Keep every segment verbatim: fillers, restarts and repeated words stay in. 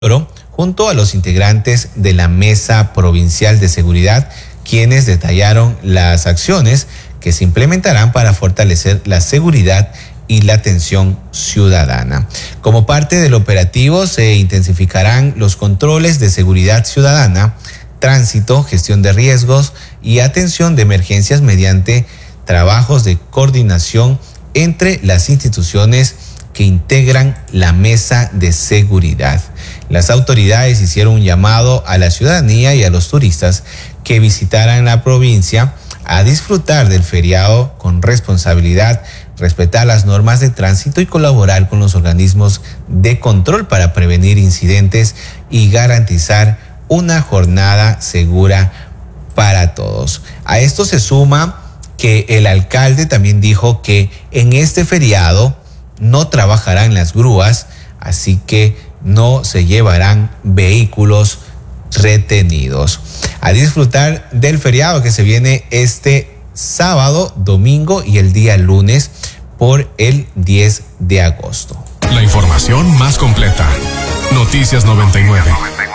junto a los integrantes de la Mesa Provincial de Seguridad, quienes detallaron las acciones que se implementarán para fortalecer la seguridad y la atención ciudadana. Como parte del operativo se intensificarán los controles de seguridad ciudadana, tránsito, gestión de riesgos y atención de emergencias mediante trabajos de coordinación entre las instituciones que integran la mesa de seguridad. Las autoridades hicieron un llamado a la ciudadanía y a los turistas que visitaran la provincia a disfrutar del feriado con responsabilidad, respetar las normas de tránsito y colaborar con los organismos de control para prevenir incidentes y garantizar una jornada segura para todos. A esto se suma que el alcalde también dijo que en este feriado no trabajarán las grúas, así que no se llevarán vehículos retenidos. A disfrutar del feriado que se viene este sábado, domingo y el día lunes por el diez de agosto. La información más completa. Noticias noventa y nueve.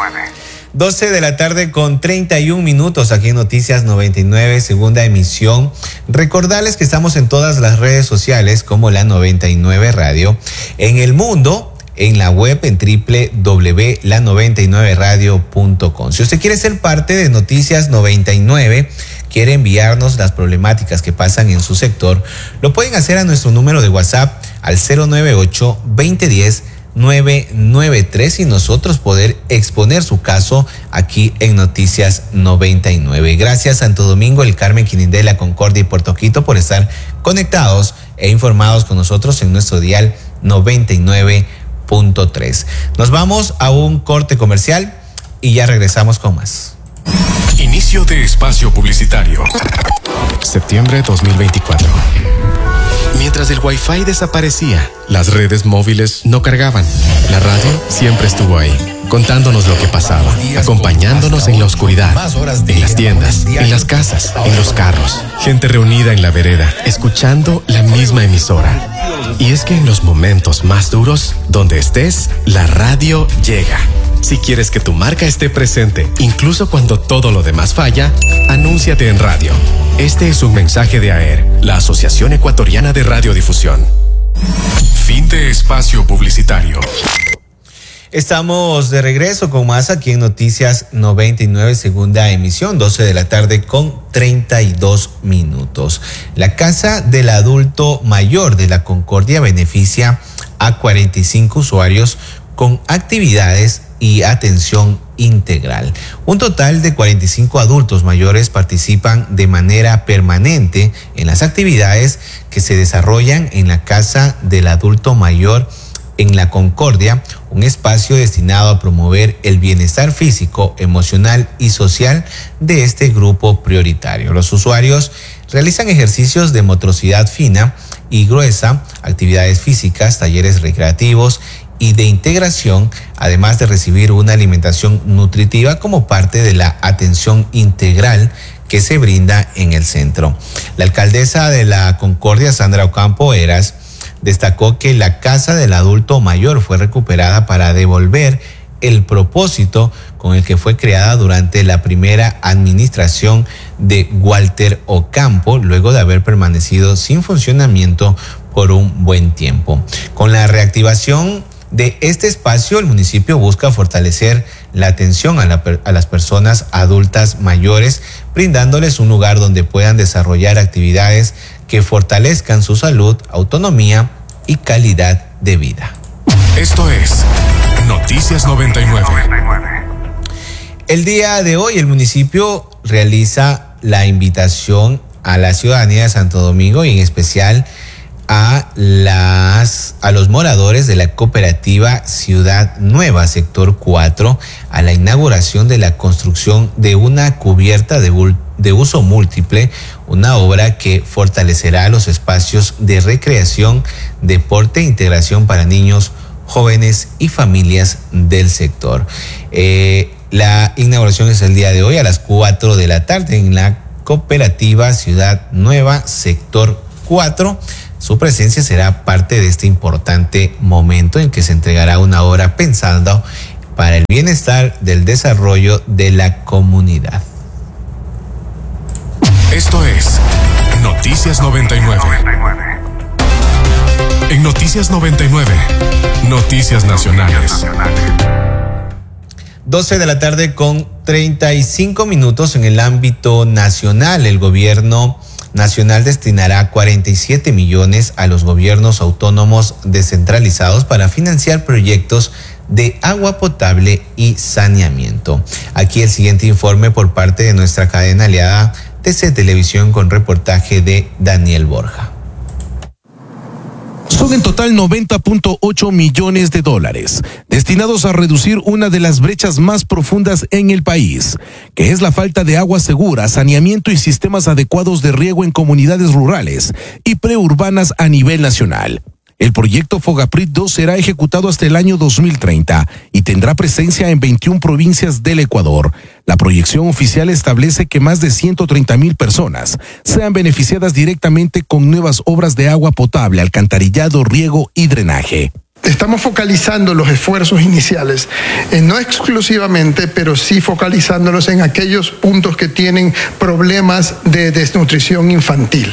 doce de la tarde con treinta y un minutos aquí en Noticias noventa y nueve, segunda emisión. Recordarles que estamos en todas las redes sociales como la noventa y nueve Radio, en el mundo, en la web en doble u doble u doble u punto la noventa y nueve radio punto com. Si usted quiere ser parte de Noticias noventa y nueve, quiere enviarnos las problemáticas que pasan en su sector, lo pueden hacer a nuestro número de WhatsApp al cero nueve ocho, veinte diez, nueve nueve tres y nosotros poder exponer su caso aquí en Noticias noventa y nueve. Gracias Santo Domingo, el Carmen, Quinindela, Concordia y Puerto Quito por estar conectados e informados con nosotros en nuestro dial noventa y nueve punto tres. Nos vamos a un corte comercial y ya regresamos con más. Inicio de espacio publicitario. Septiembre dos mil veinticuatro. Mientras el Wi-Fi desaparecía, las redes móviles no cargaban. La radio siempre estuvo ahí, contándonos lo que pasaba, acompañándonos en la oscuridad, en las tiendas, en las casas, en los carros. Gente reunida en la vereda, escuchando la misma emisora. Y es que en los momentos más duros, donde estés, la radio llega. Si quieres que tu marca esté presente, incluso cuando todo lo demás falla, anúnciate en radio. Este es un mensaje de A E R, la Asociación Ecuatoriana de Radiodifusión. Fin de espacio publicitario. Estamos de regreso con más aquí en Noticias noventa y nueve, segunda emisión, doce de la tarde con treinta y dos minutos. La Casa del Adulto Mayor de la Concordia beneficia a cuarenta y cinco usuarios con actividades y atención integral. Un total de cuarenta y cinco adultos mayores participan de manera permanente en las actividades que se desarrollan en la Casa del Adulto Mayor en La Concordia, un espacio destinado a promover el bienestar físico, emocional y social de este grupo prioritario. Los usuarios realizan ejercicios de motricidad fina y gruesa, actividades físicas, talleres recreativos y de integración, además de recibir una alimentación nutritiva como parte de la atención integral que se brinda en el centro. La alcaldesa de La Concordia, Sandra Ocampo Eras, destacó que la Casa del Adulto Mayor fue recuperada para devolver el propósito con el que fue creada durante la primera administración de Walter Ocampo, luego de haber permanecido sin funcionamiento por un buen tiempo. Con la reactivación de este espacio, el municipio busca fortalecer la atención a, la, a las personas adultas mayores, brindándoles un lugar donde puedan desarrollar actividades que fortalezcan su salud, autonomía y calidad de vida. Esto es Noticias noventa y nueve. El día de hoy el municipio realiza la invitación a la ciudadanía de Santo Domingo y en especial a las a los moradores de la cooperativa Ciudad Nueva, sector cuatro, a la inauguración de la construcción de una cubierta de, de uso múltiple, una obra que fortalecerá los espacios de recreación, deporte e integración para niños, jóvenes y familias del sector. Eh, la inauguración es el día de hoy a las cuatro de la tarde en la cooperativa Ciudad Nueva, sector cuatro. Su presencia será parte de este importante momento en que se entregará una obra pensando para el bienestar del desarrollo de la comunidad. Esto es Noticias noventa y nueve. En Noticias noventa y nueve, Noticias Nacionales. doce de la tarde con treinta y cinco minutos. En el ámbito nacional, el gobierno nacional destinará cuarenta y siete millones a los gobiernos autónomos descentralizados para financiar proyectos de agua potable y saneamiento. Aquí el siguiente informe por parte de nuestra cadena aliada T C Televisión con reportaje de Daniel Borja. Son en total noventa punto ocho millones de dólares, destinados a reducir una de las brechas más profundas en el país, que es la falta de agua segura, saneamiento y sistemas adecuados de riego en comunidades rurales y preurbanas a nivel nacional. El proyecto Fogaprit dos será ejecutado hasta el año dos mil treinta y tendrá presencia en veintiuna provincias del Ecuador. La proyección oficial establece que más de ciento treinta mil personas sean beneficiadas directamente con nuevas obras de agua potable, alcantarillado, riego y drenaje. Estamos focalizando los esfuerzos iniciales, eh, no exclusivamente, pero sí focalizándolos en aquellos puntos que tienen problemas de desnutrición infantil.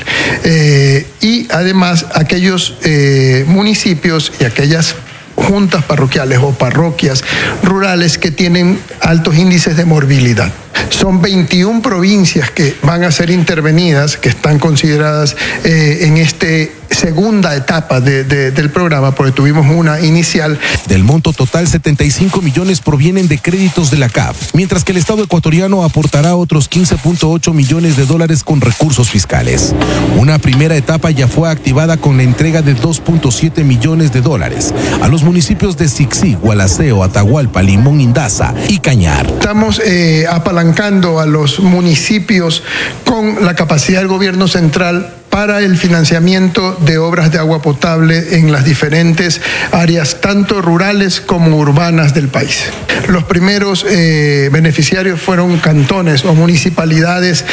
Eh, y además aquellos eh, municipios y aquellas juntas parroquiales o parroquias rurales que tienen altos índices de morbilidad. Son veintiuna provincias que van a ser intervenidas, que están consideradas eh, en esta segunda etapa de, de, del programa, porque tuvimos una inicial. Del monto total, setenta y cinco millones provienen de créditos de la C A F, mientras que el Estado ecuatoriano aportará otros quince punto ocho millones de dólares con recursos fiscales. Una primera etapa ya fue activada con la entrega de dos punto siete millones de dólares a los municipios de Sixí, Gualaceo, Atahualpa, Limón, Indaza y Cañar. Estamos eh, apalancando a los municipios con la capacidad del gobierno central para el financiamiento de obras de agua potable en las diferentes áreas, tanto rurales como urbanas del país. Los primeros eh, beneficiarios fueron cantones o municipalidades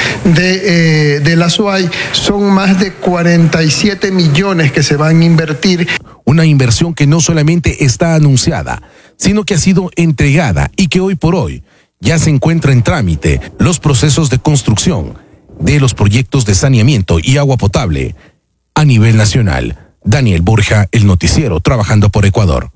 de, eh, de la SUAY. Son más de cuarenta y siete millones que se van a invertir. Una inversión que no solamente está anunciada, sino que ha sido entregada y que hoy por hoy ya se encuentra en trámite los procesos de construcción de los proyectos de saneamiento y agua potable a nivel nacional. Daniel Borja, el noticiero Trabajando por Ecuador.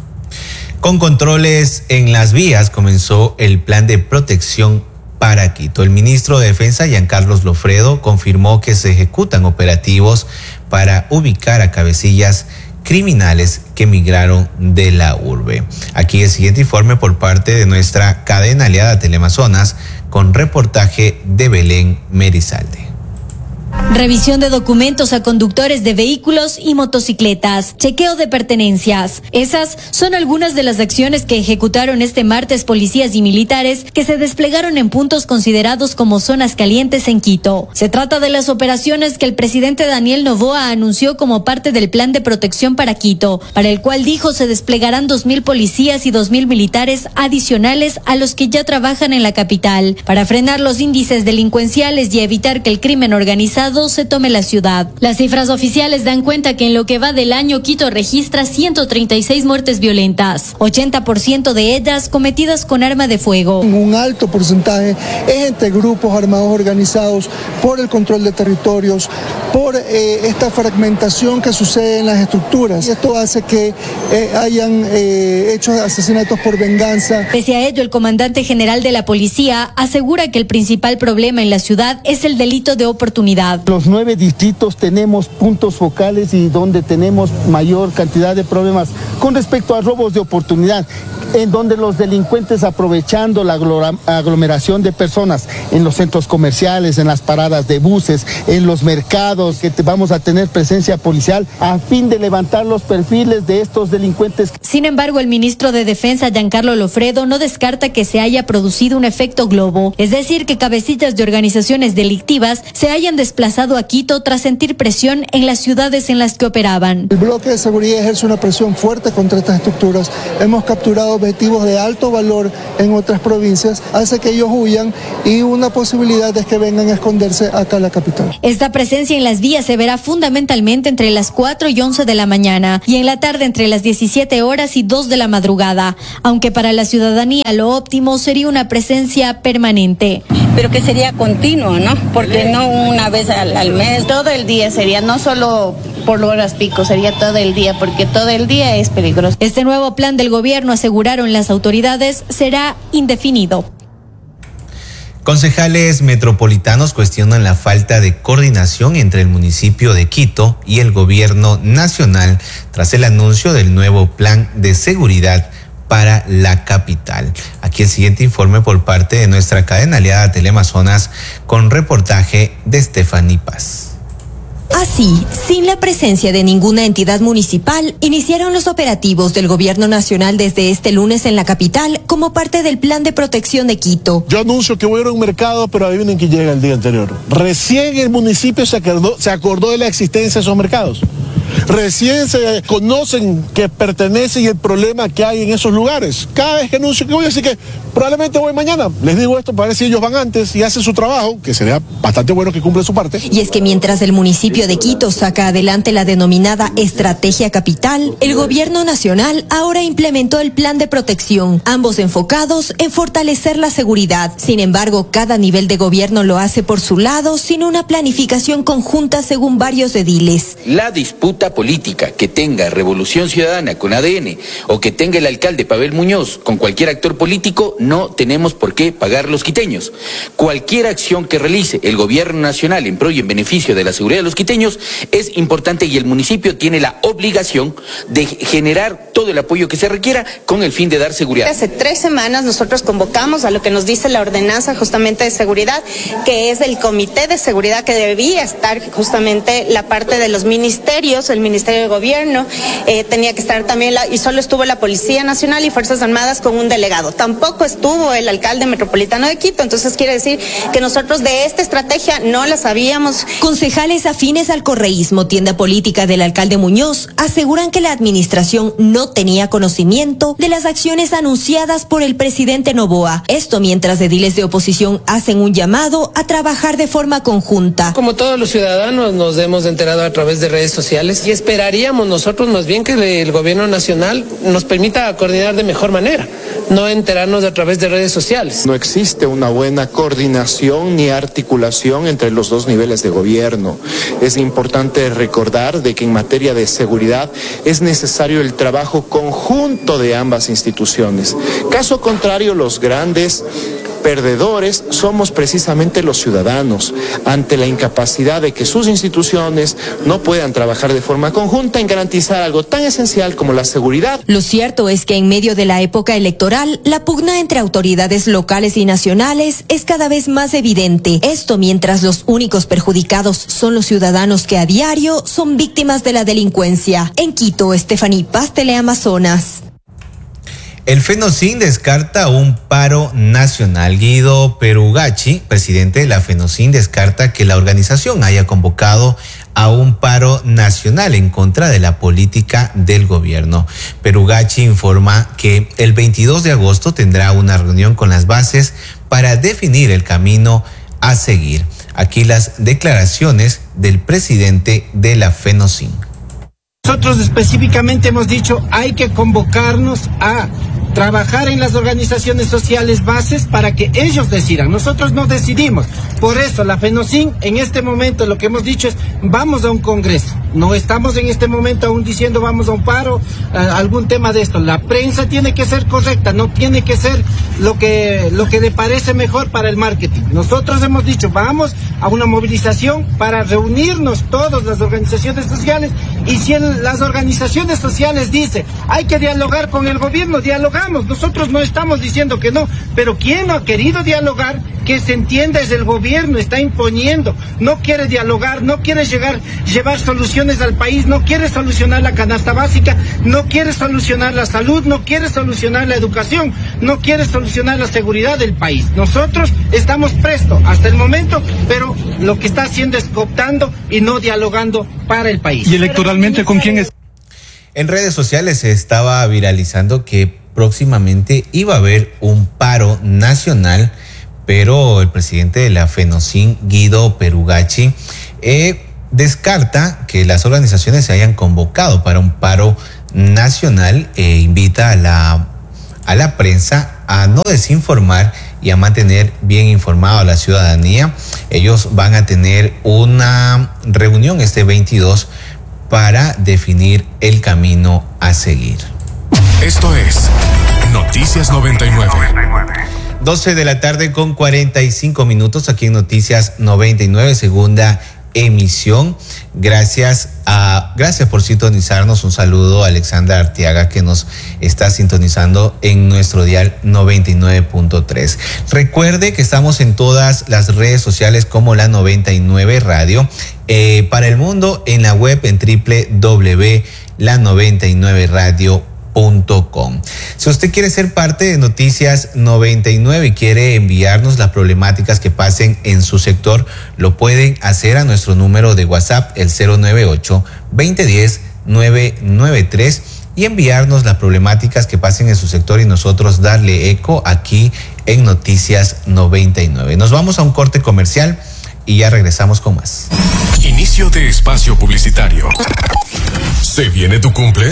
Con controles en las vías comenzó el plan de protección para Quito. El ministro de Defensa, Giancarlo Lofredo, confirmó que se ejecutan operativos para ubicar a cabecillas criminales que migraron de la urbe. Aquí el siguiente informe por parte de nuestra cadena aliada Teleamazonas con reportaje de Belén Merizalde. Revisión de documentos a conductores de vehículos y motocicletas, chequeo de pertenencias. Esas son algunas de las acciones que ejecutaron este martes policías y militares que se desplegaron en puntos considerados como zonas calientes en Quito. Se trata de las operaciones que el presidente Daniel Noboa anunció como parte del plan de protección para Quito, para el cual dijo se desplegarán dos mil policías y dos mil militares adicionales a los que ya trabajan en la capital, para frenar los índices delincuenciales y evitar que el crimen organizado se tome la ciudad. Las cifras oficiales dan cuenta que en lo que va del año Quito registra ciento treinta y seis muertes violentas, ochenta por ciento de ellas cometidas con arma de fuego. Un alto porcentaje es entre grupos armados organizados por el control de territorios, por eh, esta fragmentación que sucede en las estructuras. Y esto hace que eh, hayan eh, hechos de asesinatos por venganza. Pese a ello, el comandante general de la policía asegura que el principal problema en la ciudad es el delito de oportunidad. Los nueve distritos tenemos puntos focales y donde tenemos mayor cantidad de problemas con respecto a robos de oportunidad, en donde los delincuentes, aprovechando la aglomeración de personas en los centros comerciales, en las paradas de buses, en los mercados, que vamos a tener presencia policial a fin de levantar los perfiles de estos delincuentes. Sin embargo, el ministro de Defensa, Giancarlo Lofredo, no descarta que se haya producido un efecto globo, es decir, que cabecillas de organizaciones delictivas se hayan desplazado desplazado a Quito tras sentir presión en las ciudades en las que operaban. El bloque de seguridad ejerce una presión fuerte contra estas estructuras. Hemos capturado objetivos de alto valor en otras provincias, hace que ellos huyan y una posibilidad es que vengan a esconderse acá a la capital. Esta presencia en las vías se verá fundamentalmente entre las cuatro y once de la mañana y en la tarde entre las diecisiete horas y dos de la madrugada, aunque para la ciudadanía lo óptimo sería una presencia permanente. Pero que sería continuo, ¿no? Porque no una vez al, al mes, todo el día sería, no solo por horas pico, sería todo el día, porque todo el día es peligroso. Este nuevo plan del gobierno, aseguraron las autoridades, será indefinido. Concejales metropolitanos cuestionan la falta de coordinación entre el municipio de Quito y el gobierno nacional tras el anuncio del nuevo plan de seguridad para la capital. Aquí el siguiente informe por parte de nuestra cadena aliada Teleamazonas con reportaje de Stephanie Paz. Así, sin la presencia de ninguna entidad municipal, iniciaron los operativos del gobierno nacional desde este lunes en la capital como parte del plan de protección de Quito. Yo anuncio que voy a ir a un mercado, pero adivinen que llega el día anterior. Recién el municipio se acordó, se acordó de la existencia de esos mercados. Recién se conocen que pertenece y el problema que hay en esos lugares. Cada vez que anuncio que voy, así que probablemente voy mañana. Les digo esto para ver si ellos van antes y hacen su trabajo, que sería bastante bueno que cumplan su parte. Y es que mientras el municipio de Quito saca adelante la denominada Estrategia Capital, el gobierno nacional ahora implementó el plan de protección, ambos enfocados en fortalecer la seguridad. Sin embargo, cada nivel de gobierno lo hace por su lado, sin una planificación conjunta según varios ediles. La disputa política que tenga Revolución Ciudadana con A D N o que tenga el alcalde Pavel Muñoz con cualquier actor político, no tenemos por qué pagar los quiteños. Cualquier acción que realice el gobierno nacional en pro y en beneficio de la seguridad de los quiteños es importante y el municipio tiene la obligación de generar todo el apoyo que se requiera con el fin de dar seguridad. Hace tres semanas nosotros convocamos a lo que nos dice la ordenanza justamente de seguridad, que es el comité de seguridad que debía estar justamente la parte de los ministerios, el Ministerio de Gobierno, eh, tenía que estar también, la, y solo estuvo la Policía Nacional y Fuerzas Armadas con un delegado. Tampoco estuvo el alcalde metropolitano de Quito, entonces quiere decir que nosotros de esta estrategia no la sabíamos. Concejales afines al correísmo, tienda política del alcalde Muñoz, aseguran que la administración no tenía conocimiento de las acciones anunciadas por el presidente Noboa. Esto mientras ediles de oposición hacen un llamado a trabajar de forma conjunta. Como todos los ciudadanos nos hemos enterado a través de redes sociales y esperaríamos nosotros más bien que el gobierno nacional nos permita coordinar de mejor manera, no enterarnos a través de redes sociales. No existe una buena coordinación ni articulación entre los dos niveles de gobierno. Es importante recordar de que en materia de seguridad es necesario el trabajo conjunto de ambas instituciones. Caso contrario, los grandes perdedores somos precisamente los ciudadanos, ante la incapacidad de que sus instituciones no puedan trabajar de forma conjunta en garantizar algo tan esencial como la seguridad. Lo cierto es que en medio de la época electoral, la pugna entre autoridades locales y nacionales es cada vez más evidente. Esto mientras los únicos perjudicados son los ciudadanos que a diario son víctimas de la delincuencia. En Quito, Stephanie Paz, Teleamazonas. El FENOCIN descarta un paro nacional. Guido Perugachi, presidente de la FENOCIN, descarta que la organización haya convocado a un paro nacional en contra de la política del gobierno. Perugachi informa que el veintidós de agosto tendrá una reunión con las bases para definir el camino a seguir. Aquí las declaraciones del presidente de la FENOCIN. Nosotros específicamente hemos dicho hay que convocarnos a trabajar en las organizaciones sociales bases para que ellos decidan. Nosotros no decidimos. Por eso la FENOCIN en este momento lo que hemos dicho es vamos a un congreso. No estamos en este momento aún diciendo vamos a un paro, a algún tema de esto. La prensa tiene que ser correcta, no tiene que ser lo que, lo que le parece mejor para el marketing. Nosotros hemos dicho vamos a una movilización para reunirnos todas las organizaciones sociales y si el, las organizaciones sociales dicen hay que dialogar con el gobierno, dialogar. dialogamos, nosotros no estamos diciendo que no, pero quien no ha querido dialogar, que se entienda, es el gobierno, está imponiendo, no quiere dialogar, no quiere llegar, llevar soluciones al país, no quiere solucionar la canasta básica, no quiere solucionar la salud, no quiere solucionar la educación, no quiere solucionar la seguridad del país. Nosotros estamos prestos hasta el momento, pero lo que está haciendo es cooptando y no dialogando para el país. ¿Y electoralmente con quién es? En redes sociales se estaba viralizando que próximamente iba a haber un paro nacional, pero el presidente de la FENOCIN, Guido Perugacci, eh, descarta que las organizaciones se hayan convocado para un paro nacional e invita a la, a la prensa a no desinformar y a mantener bien informado a la ciudadanía. Ellos van a tener una reunión este veintidós para definir el camino a seguir. Esto es Noticias noventa y nueve. doce de la tarde con cuarenta y cinco minutos aquí en Noticias noventa y nueve, segunda emisión. Gracias a, gracias por sintonizarnos. Un saludo a Alexandra Arteaga, que nos está sintonizando en nuestro dial noventa y nueve punto tres. Recuerde que estamos en todas las redes sociales como la noventa y nueve Radio, eh, para el mundo en la web en doble u doble u doble u punto la noventa y nueve radio punto com. Si usted quiere ser parte de Noticias noventa y nueve y quiere enviarnos las problemáticas que pasen en su sector, lo pueden hacer a nuestro número de WhatsApp, el cero nueve ocho, veinte diez, nueve nueve tres, y enviarnos las problemáticas que pasen en su sector y nosotros darle eco aquí en Noticias noventa y nueve. Nos vamos a un corte comercial y ya regresamos con más. Inicio de espacio publicitario. ¿Se viene tu cumple?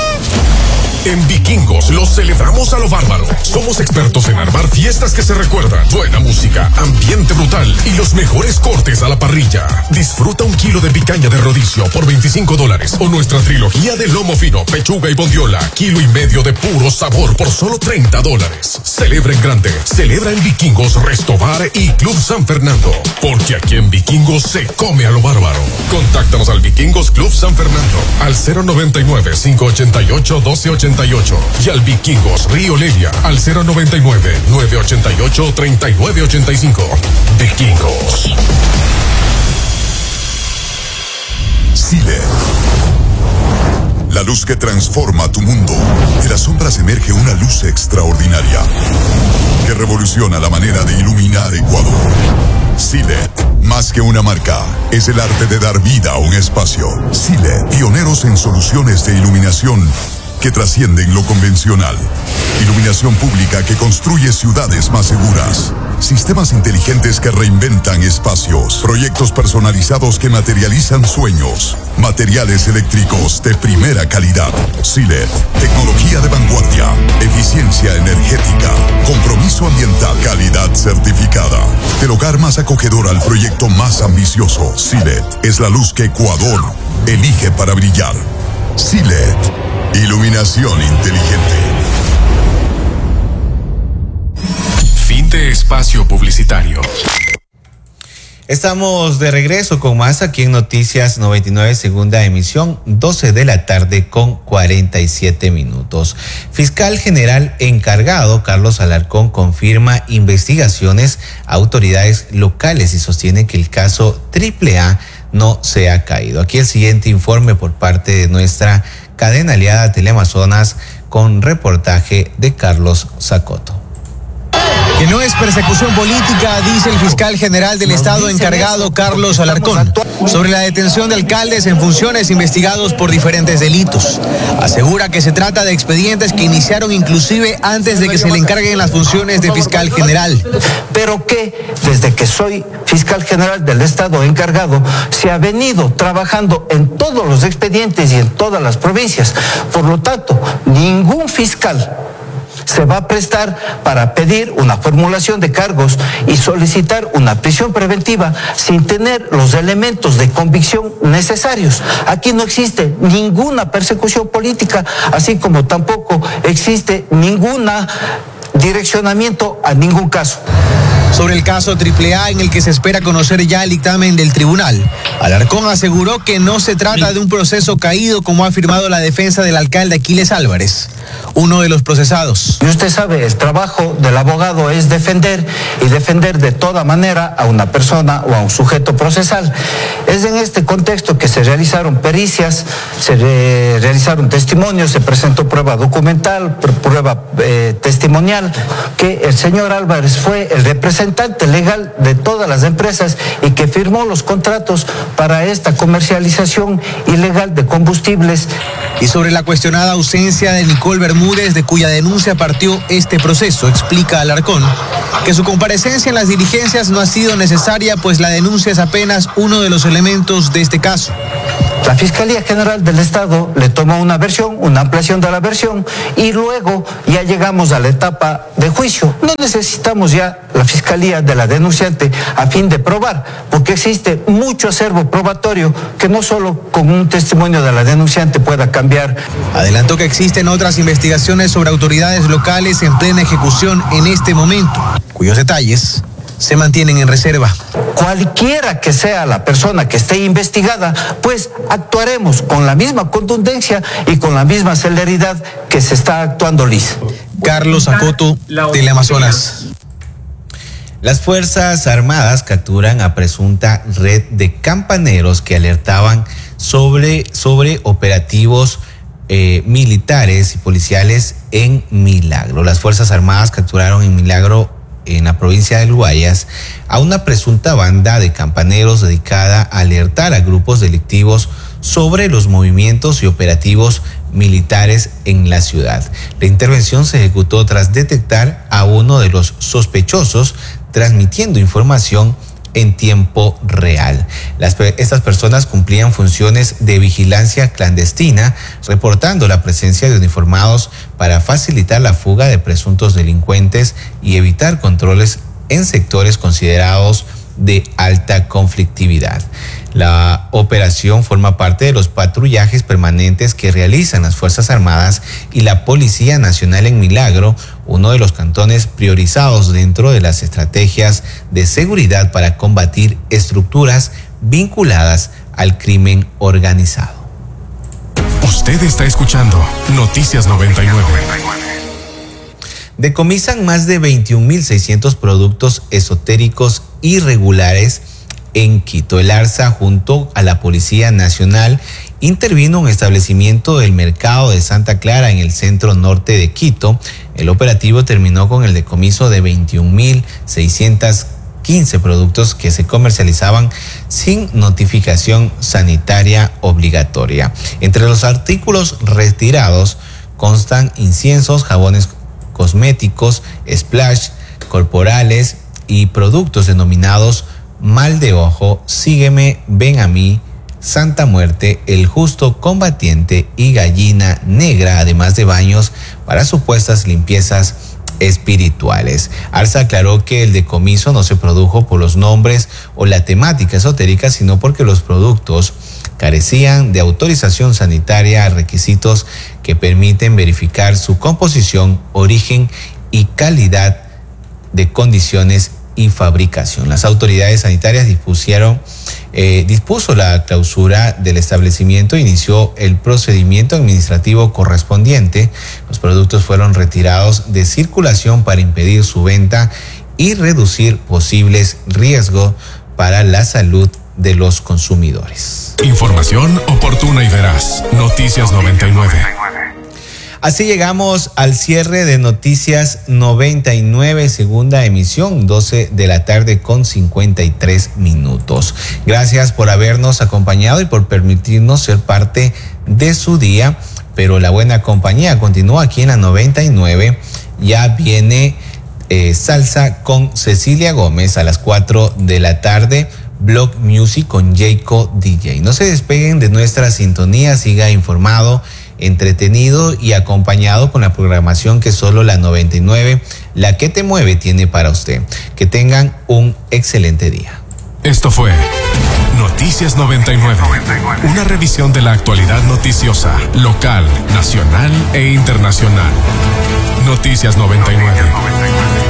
En Vikingos lo celebramos a lo bárbaro. Somos expertos en armar fiestas que se recuerdan, buena música, ambiente brutal y los mejores cortes a la parrilla. Disfruta un kilo de picaña de rodicio por veinticinco dólares o nuestra trilogía de lomo fino, pechuga y bondiola, kilo y medio de puro sabor por solo treinta dólares. Celebra en grande, celebra en Vikingos, Resto Bar y Club San Fernando, porque aquí en Vikingos se come a lo bárbaro. Contáctanos al Vikingos Club San Fernando al cero noventa y nueve, cinco ochenta y ocho, doce ochenta y ocho y al Vikingos Río Lelia al cero noventa y nueve, nueve ochenta y ocho, treinta y nueve ochenta y cinco. Vikingos. Silet. La luz que transforma tu mundo. De las sombras emerge una luz extraordinaria que revoluciona la manera de iluminar Ecuador. Silet, más que una marca, es el arte de dar vida a un espacio. Silet, pioneros en soluciones de iluminación que trascienden lo convencional. Iluminación pública que construye ciudades más seguras. Sistemas inteligentes que reinventan espacios. Proyectos personalizados que materializan sueños. Materiales eléctricos de primera calidad. Silet, tecnología de vanguardia. Eficiencia energética. Compromiso ambiental. Calidad certificada. Del hogar más acogedor al proyecto más ambicioso. Silet es la luz que Ecuador elige para brillar. Silet, iluminación inteligente. Fin de espacio publicitario. Estamos de regreso con más aquí en Noticias noventa y nueve, segunda emisión, doce de la tarde con cuarenta y siete minutos. Fiscal general encargado Carlos Alarcón confirma investigaciones a autoridades locales y sostiene que el caso Triple A no se ha caído. Aquí el siguiente informe por parte de nuestra cadena aliada Teleamazonas con reportaje de Carlos Zacoto. Que no es persecución política, dice el fiscal general del Estado encargado Carlos Alarcón, sobre la detención de alcaldes en funciones investigados por diferentes delitos. Asegura que se trata de expedientes que iniciaron inclusive antes de que se le encarguen las funciones de fiscal general. Pero que desde que soy fiscal general del Estado encargado, se ha venido trabajando en todos los expedientes y en todas las provincias. Por lo tanto, ningún fiscal se va a prestar para pedir una formulación de cargos y solicitar una prisión preventiva sin tener los elementos de convicción necesarios. Aquí no existe ninguna persecución política, así como tampoco existe ningún direccionamiento a ningún caso. Sobre el caso Triple A, en el que se espera conocer ya el dictamen del tribunal, Alarcón aseguró que no se trata de un proceso caído, como ha afirmado la defensa del alcalde Aquiles Álvarez, uno de los procesados. Y usted sabe, el trabajo del abogado es defender y defender de toda manera a una persona o a un sujeto procesal. Es en este contexto que se realizaron pericias, se re realizaron testimonios, se presentó prueba documental, prueba eh, testimonial, que el señor Álvarez fue el representante legal de todas las empresas y que firmó los contratos para esta comercialización ilegal de combustibles. Y sobre la cuestionada ausencia de Nicole Bermúdez, de cuya denuncia partió este proceso, explica Alarcón que su comparecencia en las diligencias no ha sido necesaria, pues la denuncia es apenas uno de los elementos de este caso. La Fiscalía General del Estado le tomó una versión, una ampliación de la versión, y luego ya llegamos a la etapa de juicio. No necesitamos ya la Fiscalía de la denunciante a fin de probar, porque existe mucho acervo probatorio que no solo con un testimonio de la denunciante pueda cambiar. Adelantó que existen otras investigaciones sobre autoridades locales en plena ejecución en este momento, cuyos detalles se mantienen en reserva. Cualquiera que sea la persona que esté investigada, pues actuaremos con la misma contundencia y con la misma celeridad que se está actuando, Liz. Carlos Acoto, Teleamazonas. Las Fuerzas Armadas capturan a presunta red de campaneros que alertaban sobre, sobre operativos eh, militares y policiales en Milagro. Las Fuerzas Armadas capturaron en Milagro, en la provincia del Guayas, a una presunta banda de campaneros dedicada a alertar a grupos delictivos sobre los movimientos y operativos militares en la ciudad. La intervención se ejecutó tras detectar a uno de los sospechosos transmitiendo información en tiempo real. Las, estas personas cumplían funciones de vigilancia clandestina, reportando la presencia de uniformados para facilitar la fuga de presuntos delincuentes y evitar controles en sectores considerados de alta conflictividad. La operación forma parte de los patrullajes permanentes que realizan las Fuerzas Armadas y la Policía Nacional en Milagro, uno de los cantones priorizados dentro de las estrategias de seguridad para combatir estructuras vinculadas al crimen organizado. Usted está escuchando Noticias noventa y nueve. Decomisan más de veintiún mil seiscientos productos esotéricos irregulares en Quito. El ARSA, junto a la Policía Nacional, intervino en un establecimiento del mercado de Santa Clara en el centro norte de Quito. El operativo terminó con el decomiso de veintiún mil seiscientos quince productos que se comercializaban sin notificación sanitaria obligatoria. Entre los artículos retirados constan inciensos, jabones cosméticos, splash, corporales y productos denominados Mal de Ojo, Sígueme, Ven a mí, Santa Muerte, El Justo Combatiente y Gallina Negra, además de baños para supuestas limpiezas espirituales. ARSA aclaró que el decomiso no se produjo por los nombres o la temática esotérica, sino porque los productos carecían de autorización sanitaria, requisitos que permiten verificar su composición, origen y calidad de condiciones y fabricación. Las autoridades sanitarias dispusieron, eh, dispuso la clausura del establecimiento e inició el procedimiento administrativo correspondiente. Los productos fueron retirados de circulación para impedir su venta y reducir posibles riesgos para la salud de los consumidores. Información oportuna y veraz. Noticias noventa y nueve. Así llegamos al cierre de Noticias noventa y nueve, segunda emisión, doce de la tarde con cincuenta y tres minutos. Gracias por habernos acompañado y por permitirnos ser parte de su día, pero la buena compañía continúa aquí en la noventa y nueve. Ya viene eh, Salsa con Cecilia Gómez a las cuatro de la tarde. Blog Music con Jayco D J. No se despeguen de nuestra sintonía, siga informado, entretenido y acompañado con la programación que solo la noventa y nueve, la que te mueve, tiene para usted. Que tengan un excelente día. Esto fue Noticias noventa y nueve, una revisión de la actualidad noticiosa, local, nacional e internacional. Noticias noventa y nueve.